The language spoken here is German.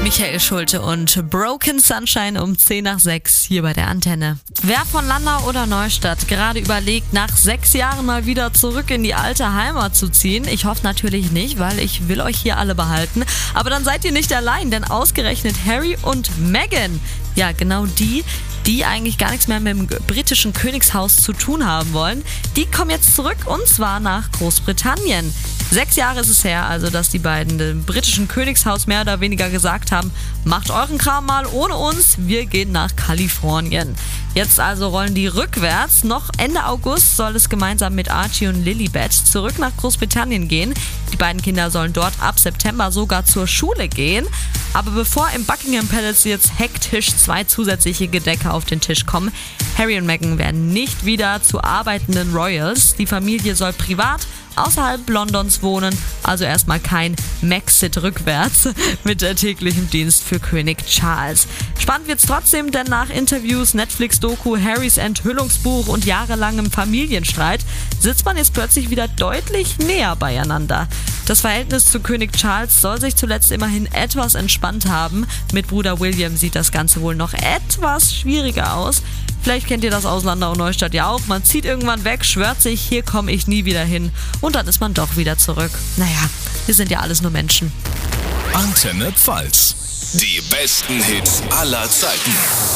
Michael Schulte und Broken Sunshine um 10 nach 6 hier bei der Antenne. Wer von Landau oder Neustadt gerade überlegt, nach 6 Jahren mal wieder zurück in die alte Heimat zu ziehen? Ich hoffe natürlich nicht, weil ich will euch hier alle behalten. Aber dann seid ihr nicht allein, denn ausgerechnet Harry und Meghan, ja genau die eigentlich gar nichts mehr mit dem britischen Königshaus zu tun haben wollen, die kommen jetzt zurück und zwar nach Großbritannien. 6 Jahre ist es her, also dass die beiden dem britischen Königshaus mehr oder weniger gesagt haben, macht euren Kram mal ohne uns, wir gehen nach Kalifornien. Jetzt also rollen die rückwärts. Noch Ende August soll es gemeinsam mit Archie und Lilibet zurück nach Großbritannien gehen. Die beiden Kinder sollen dort ab September sogar zur Schule gehen. Aber bevor im Buckingham Palace jetzt hektisch 2 zusätzliche Gedecke auf den Tisch kommen, Harry und Meghan werden nicht wieder zu arbeitenden Royals. Die Familie soll privat außerhalb Londons wohnen, also erstmal kein Maxit rückwärts mit täglichem Dienst für König Charles. Spannend wird's trotzdem, denn nach Interviews, Netflix-Doku, Harrys Enthüllungsbuch und jahrelangem Familienstreit sitzt man jetzt plötzlich wieder deutlich näher beieinander. Das Verhältnis zu König Charles soll sich zuletzt immerhin etwas entspannt haben. Mit Bruder William sieht das Ganze wohl noch etwas schwieriger aus. Vielleicht kennt ihr das aus Landau und Neustadt ja auch. Man zieht irgendwann weg, schwört sich, hier komme ich nie wieder hin. Und dann ist man doch wieder zurück. Naja, wir sind ja alles nur Menschen. Antenne Pfalz. Die besten Hits aller Zeiten.